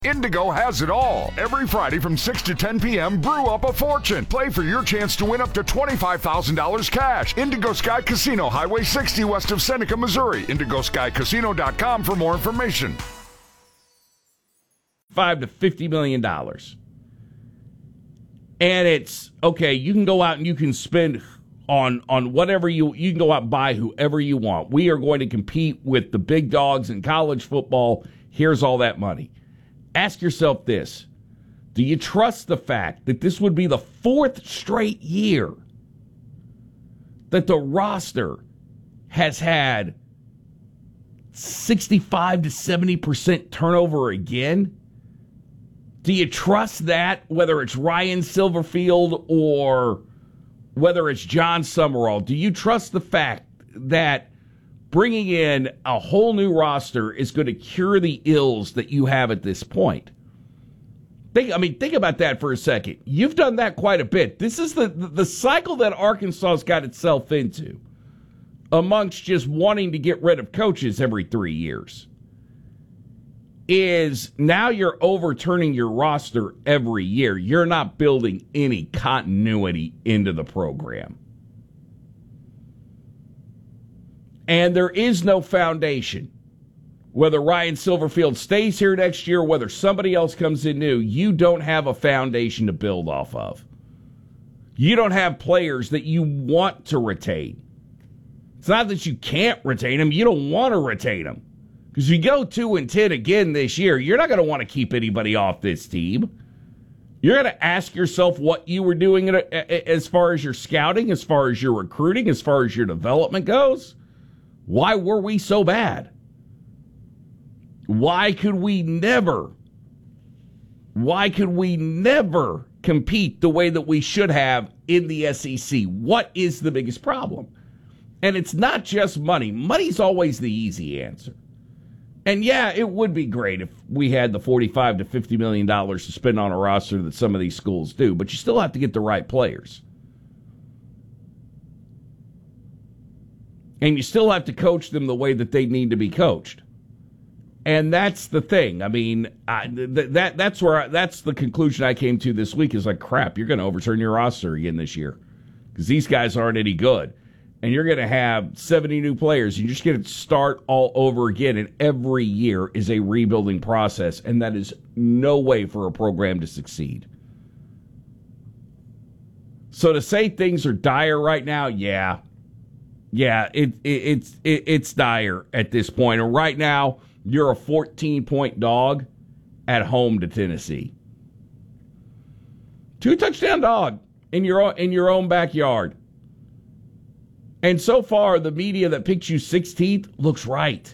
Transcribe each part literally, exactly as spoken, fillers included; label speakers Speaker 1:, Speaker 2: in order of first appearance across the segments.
Speaker 1: Indigo has it all. Every Friday from six to ten p.m., brew up a fortune. Play for your chance to win up to twenty-five thousand dollars cash. Indigo Sky Casino, Highway sixty west of Seneca, Missouri. indigo sky casino dot com for more information.
Speaker 2: Five to fifty million dollars. And it's, okay, you can go out and you can spend on on whatever you, you can go out and buy whoever you want. We are going to compete with the big dogs in college football. Here's all that money. Ask yourself this. Do you trust the fact that this would be the fourth straight year that the roster has had sixty-five to seventy percent turnover again? Do you trust that, whether it's Ryan Silverfield or whether it's John Summerall? Do you trust the fact that bringing in a whole new roster is going to cure the ills that you have at this point? Think, I mean, think about that for a second. You've done that quite a bit. This is the, the cycle that Arkansas's got itself into amongst just wanting to get rid of coaches every three years. Is now you're overturning your roster every year. You're not building any continuity into the program. And there is no foundation. Whether Ryan Silverfield stays here next year, whether somebody else comes in new, you don't have a foundation to build off of. You don't have players that you want to retain. It's not that you can't retain them. You don't want to retain them. Because if you go two and ten again this year, you're not going to want to keep anybody off this team. You're going to ask yourself what you were doing as far as your scouting, as far as your recruiting, as far as your development goes. Why were we so bad? Why could we never, why could we never compete the way that we should have in the S E C? What is the biggest problem? And it's not just money. Money's always the easy answer. And yeah, it would be great if we had the forty-five to fifty million dollars to spend on a roster that some of these schools do, but you still have to get the right players. And you still have to coach them the way that they need to be coached. And that's the thing. I mean, I, th- that that's where I, that's the conclusion I came to this week is like, crap, you're going to overturn your roster again this year because these guys aren't any good. And you're going to have seventy new players. You're just going to start all over again. And every year is a rebuilding process. And that is no way for a program to succeed. So to say things are dire right now, yeah. Yeah, it, it, it's it, it's dire at this point. And right now, you're a fourteen-point dog at home to Tennessee. Two-touchdown dog in your in your own backyard. And so far, the media that picks you sixteenth looks right.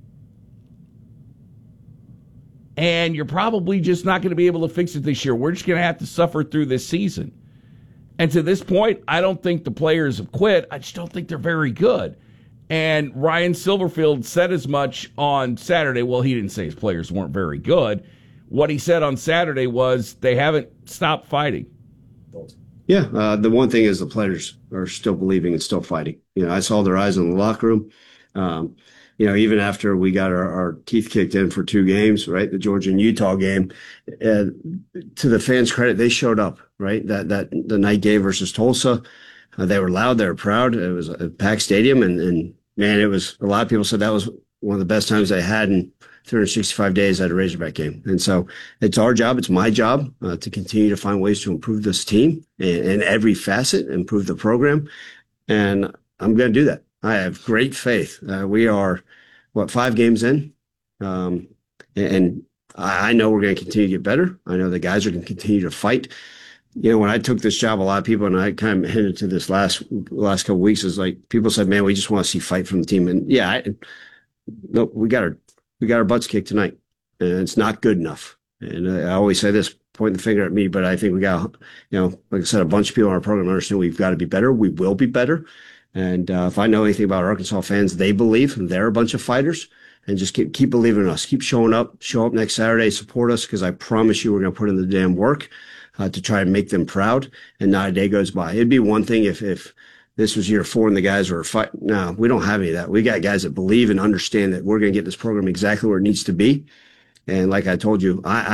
Speaker 2: And you're probably just not going to be able to fix it this year. We're just going to have to suffer through this season. And to this point, I don't think the players have quit. I just don't think they're very good. And Ryan Silverfield said as much on Saturday. Well, he didn't say his players weren't very good. What he said on Saturday was they haven't stopped fighting.
Speaker 3: Yeah, uh, the one thing is the players are still believing and still fighting. You know, I saw their eyes in the locker room. Um, you know, even after we got our, our teeth kicked in for two games, right, the Georgia and Utah game, uh, to the fans' credit, they showed up, right? That that the night game versus Tulsa, uh, they were loud, they were proud. It was a packed stadium, and, and man, it was a lot of people said that was one of the best times they had in three hundred sixty-five days at a Razorback game. And so it's our job, it's my job uh, to continue to find ways to improve this team in, in every facet, improve the program. And I'm going to do that. I have great faith. Uh, we are, what, five games in? Um, and I know we're going to continue to get better. I know the guys are going to continue to fight. You know, when I took this job, a lot of people, and I kind of hinted to this last last couple of weeks, is like people said, man, we just want to see fight from the team. And yeah, I, no, we got our we got our butts kicked tonight, and it's not good enough. And I always say this, pointing the finger at me, but I think we got, you know, like I said, a bunch of people in our program understand we've got to be better. We will be better. And uh, if I know anything about Arkansas fans, they believe they're a bunch of fighters. And just keep, keep believing in us. Keep showing up. Show up next Saturday. Support us, because I promise you we're going to put in the damn work uh, to try and make them proud. And not a day goes by. It'd be one thing if if this was year four and the guys were fighting. No, we don't have any of that. We got guys that believe and understand that we're going to get this program exactly where it needs to be. And like I told you, I,